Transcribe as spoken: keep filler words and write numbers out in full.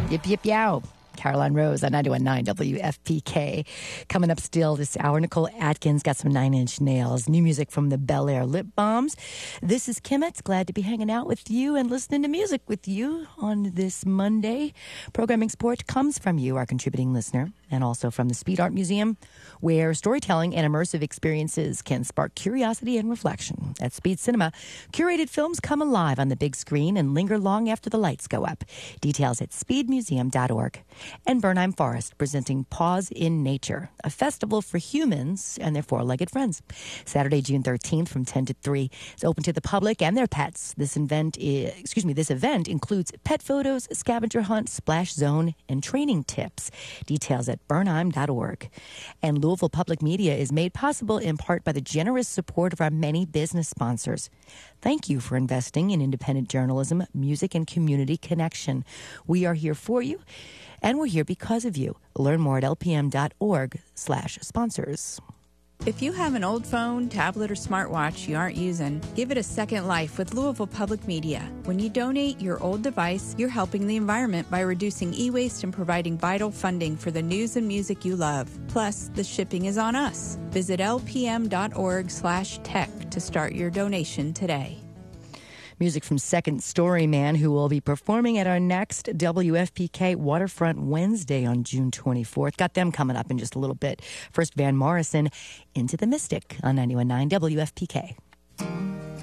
Yip, yip, yow. Caroline Rose on ninety-one point nine W F P K. Coming up still this hour, Nicole Atkins got some Nine Inch Nails. New music from the Bel Air Lip Bombs. This is Kim. It's glad to be hanging out with you and listening to music with you on this Monday. Programming support comes from you, our contributing listener, and also from the Speed Art Museum, where storytelling and immersive experiences can spark curiosity and reflection. At Speed Cinema, curated films come alive on the big screen and linger long after the lights go up. Details at speed museum dot org. And Bernheim Forest, presenting Pause in Nature, a festival for humans and their four-legged friends. Saturday, June thirteenth from ten to three. It's open to the public and their pets. This event, is, excuse me, this event includes pet photos, scavenger hunt, splash zone, and training tips. Details at bernheim dot org. And Louisville Public Media is made possible in part by the generous support of our many business sponsors. Thank you for investing in independent journalism, music, and community connection. We are here for you, and we're here because of you. Learn more at L P M dot org slash sponsors. If you have an old phone, tablet, or smartwatch you aren't using, give it a second life with Louisville Public Media. When you donate your old device, you're helping the environment by reducing e-waste and providing vital funding for the news and music you love. Plus, the shipping is on us. Visit L P M dot org slash tech to start your donation today. Music from Second Story Man, who will be performing at our next W F P K Waterfront Wednesday on June twenty-fourth. Got them coming up in just a little bit. First, Van Morrison, Into the Mystic on ninety-one point nine W F P K.